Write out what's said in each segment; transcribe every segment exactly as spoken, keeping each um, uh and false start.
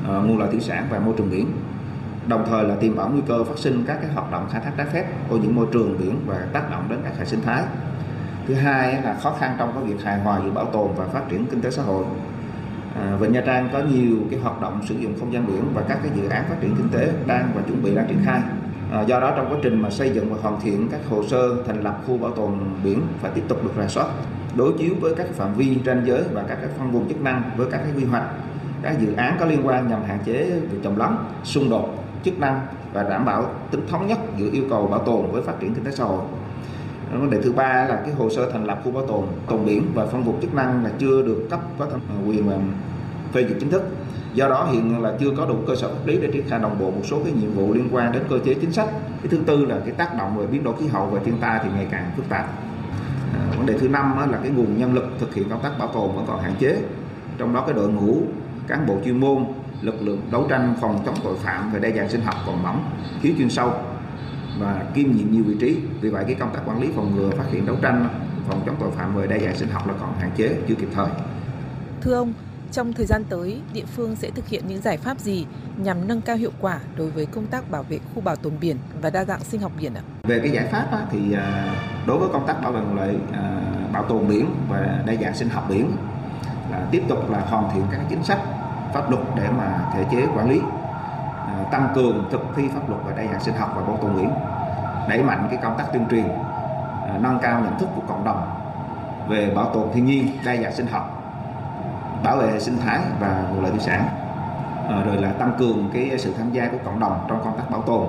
nguồn lợi thủy sản và môi trường biển, đồng thời là tiềm ẩn nguy cơ phát sinh các cái hoạt động khai thác trái phép, ô nhiễm môi trường biển và tác động đến các hệ sinh thái. Thứ hai là khó khăn trong cái việc hài hòa giữa bảo tồn và phát triển kinh tế xã hội. À, Vịnh Nha Trang có nhiều cái hoạt động sử dụng không gian biển và các cái dự án phát triển kinh tế đang và chuẩn bị đang triển khai. À, do đó trong quá trình mà xây dựng và hoàn thiện các hồ sơ thành lập khu bảo tồn biển phải tiếp tục được rà soát, đối chiếu với các phạm vi ranh giới và các cái phân vùng chức năng với các cái quy hoạch, các dự án có liên quan nhằm hạn chế việc chồng lấn, xung đột chức năng và đảm bảo tính thống nhất giữa yêu cầu bảo tồn với phát triển kinh tế xã hội. Vấn đề thứ ba là cái hồ sơ thành lập khu bảo tồn tồn biển và phân vùng chức năng là chưa được cấp có thẩm quyền phê duyệt chính thức. Do đó hiện là chưa có đủ cơ sở pháp lý để triển khai đồng bộ một số cái nhiệm vụ liên quan đến cơ chế chính sách. Cái thứ tư là cái tác động về biến đổi khí hậu và thiên tai thì ngày càng phức tạp. À, vấn đề thứ năm là cái nguồn nhân lực thực hiện công tác bảo tồn vẫn còn hạn chế. Trong đó cái đội ngũ cán bộ chuyên môn, lực lượng đấu tranh phòng chống tội phạm về đa dạng sinh học còn mỏng, thiếu chuyên sâu và kiêm nhiệm nhiều vị trí. Vì vậy cái công tác quản lý phòng ngừa, phát hiện, đấu tranh phòng chống tội phạm về đa dạng sinh học là còn hạn chế, chưa kịp thời. Thưa ông, trong thời gian tới, địa phương sẽ thực hiện những giải pháp gì nhằm nâng cao hiệu quả đối với công tác bảo vệ khu bảo tồn biển và đa dạng sinh học biển ạ? Về cái giải pháp á, thì đối với công tác bảo vệ nguồn lợi bảo tồn biển và đa dạng sinh học biển là tiếp tục là hoàn thiện các chính sách pháp luật để mà thể chế quản lý, tăng cường thực thi pháp luật về đa dạng sinh học và bảo tồn biển, đẩy mạnh cái công tác tuyên truyền, nâng cao nhận thức của cộng đồng về bảo tồn thiên nhiên, đa dạng sinh học, bảo vệ hệ sinh thái và nguồn lợi thủy sản, à, rồi là tăng cường cái sự tham gia của cộng đồng trong công tác bảo tồn,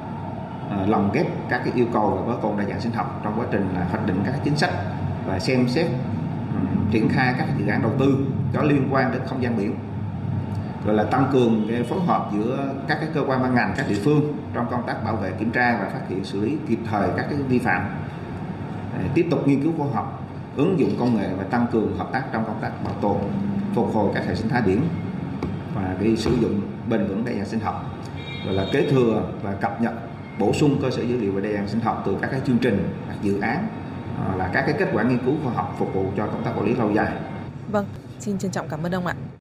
à, lồng ghép các cái yêu cầu về bảo tồn đa dạng sinh học trong quá trình là hoạch định các chính sách và xem xét um, triển khai các dự án đầu tư có liên quan đến không gian biển, rồi là tăng cường cái phối hợp giữa các cái cơ quan ban ngành, các địa phương trong công tác bảo vệ, kiểm tra và phát hiện xử lý kịp thời các cái vi phạm, à, tiếp tục nghiên cứu khoa học, ứng dụng công nghệ và tăng cường hợp tác trong công tác bảo tồn, phục hồi các hệ sinh thái biển và cái sử dụng bền vững đa dạng sinh học, rồi là kế thừa và cập nhật, bổ sung cơ sở dữ liệu về đa dạng sinh học từ các cái chương trình, các dự án, là các cái kết quả nghiên cứu khoa học phục vụ cho công tác quản lý lâu dài. Vâng, xin trân trọng cảm ơn ông ạ.